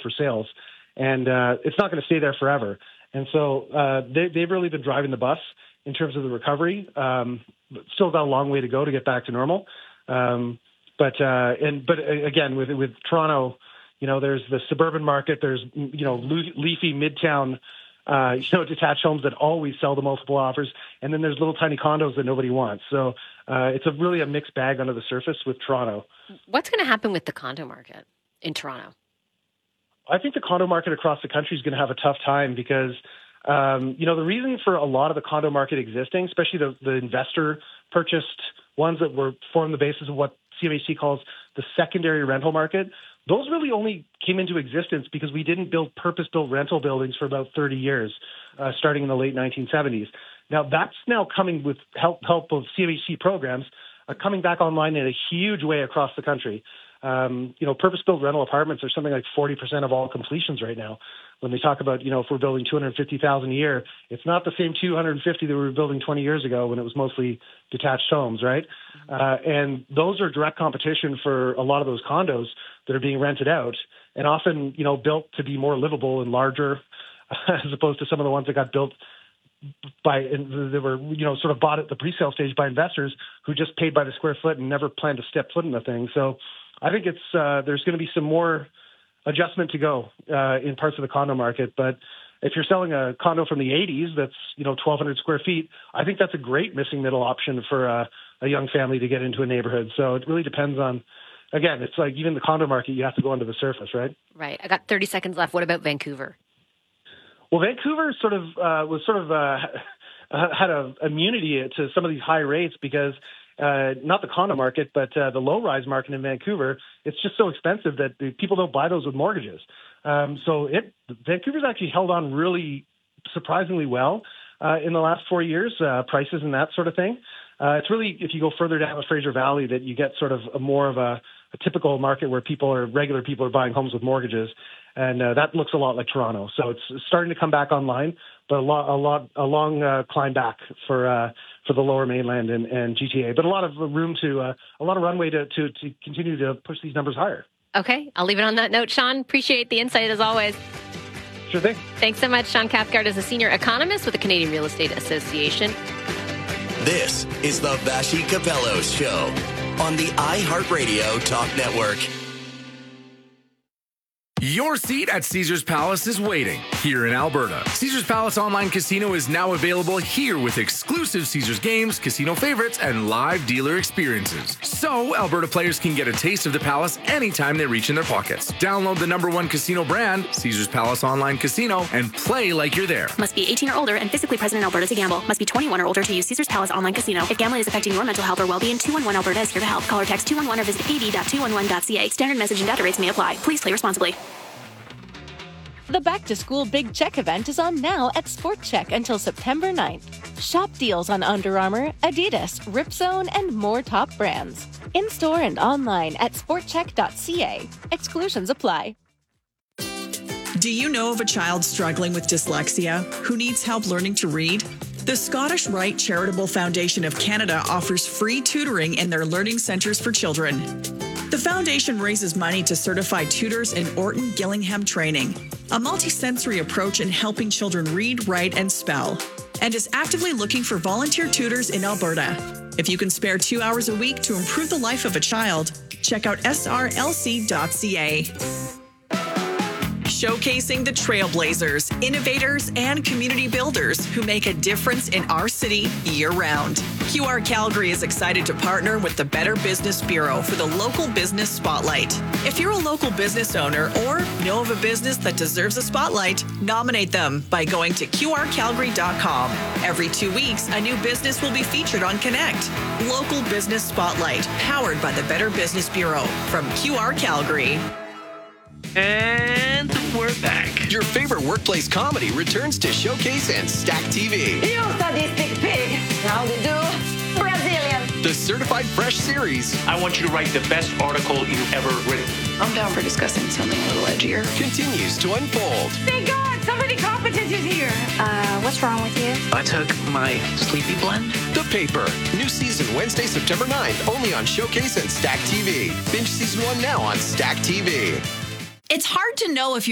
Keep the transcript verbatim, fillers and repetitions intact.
for sales. And uh, it's not going to stay there forever. And so uh, they, they've really been driving the bus in terms of the recovery. Um, still got a long way to go to get back to normal. Um, but uh, and but again, with with Toronto, you know, there's the suburban market. There's you know leafy midtown, uh, you know, detached homes that always sell the multiple offers, and then there's little tiny condos that nobody wants. So uh, it's a really a mixed bag under the surface with Toronto. What's going to happen with the condo market in Toronto? I think the condo market across the country is going to have a tough time because, um, you know, the reason for a lot of the condo market existing, especially the, the investor purchased ones that were formed the basis of what C M H C calls the secondary rental market, those really only came into existence because we didn't build purpose-built rental buildings for about thirty years, uh, starting in the late nineteen seventies. Now, that's now coming with help, help of C M H C programs, uh, coming back online in a huge way across the country. Um, you know, purpose-built rental apartments are something like forty percent of all completions right now. When they talk about, you know, if we're building two hundred fifty thousand a year, it's not the same two hundred fifty that we were building twenty years ago when it was mostly detached homes, right? Uh, and those are direct competition for a lot of those condos that are being rented out and often, you know, built to be more livable and larger as opposed to some of the ones that got built by, they were, you know, sort of bought at the pre-sale stage by investors who just paid by the square foot and never planned to step foot in the thing. So I think it's uh, there's going to be some more adjustment to go uh, in parts of the condo market. But if you're selling a condo from the eighties that's, you know, twelve hundred square feet, I think that's a great missing middle option for uh, a young family to get into a neighborhood. So it really depends on, again, it's like even the condo market, you have to go under the surface, right? Right. I got thirty seconds left. What about Vancouver? Well, Vancouver sort of uh, was sort of uh, had a immunity to some of these high rates because Uh, not the condo market, but uh, the low-rise market in Vancouver, it's just so expensive that the people don't buy those with mortgages. Um, so it Vancouver's actually held on really surprisingly well uh, in the last four years, uh, prices and that sort of thing. Uh, it's really, if you go further down the Fraser Valley, that you get sort of a more of a, a typical market where people are, regular people are buying homes with mortgages. And uh, that looks a lot like Toronto. So it's starting to come back online, but a lot, a lot, a long uh, climb back for uh, for the Lower Mainland and, and G T A. But a lot of room to, uh, a lot of runway to, to to continue to push these numbers higher. Okay, I'll leave it on that note. Sean, appreciate the insight as always. Sure thing. Thanks so much. Sean Cathcart is a senior economist with the Canadian Real Estate Association. This is the Vassy Capelos Show on the iHeartRadio Talk Network. Your seat at Caesars Palace is waiting here in Alberta. Caesars Palace Online Casino is now available here with exclusive Caesars games, casino favorites, and live dealer experiences. So Alberta players can get a taste of the Palace anytime they reach in their pockets. Download the number one casino brand, Caesars Palace Online Casino, and play like you're there. Must be eighteen or older and physically present in Alberta to gamble. Must be twenty-one or older to use Caesars Palace Online Casino. If gambling is affecting your mental health or well-being, two one one Alberta is here to help. Call or text two one one or visit p b dot two one one dot c a. Standard message and data rates may apply. Please play responsibly. The Back to School Big Check event is on now at Sport Check until September ninth. Shop deals on Under Armour, Adidas, Ripzone, and more top brands. In-store and online at sport check dot c a. Exclusions apply. Do you know of a child struggling with dyslexia who needs help learning to read? The Scottish Rite Charitable Foundation of Canada offers free tutoring in their learning centres for children. The foundation raises money to certify tutors in Orton Gillingham training, a multisensory approach in helping children read, write, and spell, and is actively looking for volunteer tutors in Alberta. If you can spare two hours a week to improve the life of a child, check out s r l c dot c a. Showcasing the trailblazers, innovators, and community builders who make a difference in our city year-round. Q R Calgary is excited to partner with the Better Business Bureau for the Local Business Spotlight. If you're a local business owner or know of a business that deserves a spotlight, nominate them by going to q r calgary dot com. Every two weeks, a new business will be featured on Connect. Local Business Spotlight, powered by the Better Business Bureau from Q R Calgary. And we're back. Your favorite workplace comedy returns to Showcase and Stack T V. You sadistic pig. How to do? Brazilian. The Certified Fresh series. I want you to write the best article you've ever written. I'm down for discussing something a little edgier. Continues to unfold. Thank God, somebody competent is here. Uh, what's wrong with you? I took my sleepy blend. The Paper. New season Wednesday, September ninth, only on Showcase and Stack T V. Binge season one now on Stack T V. It's hard to know if you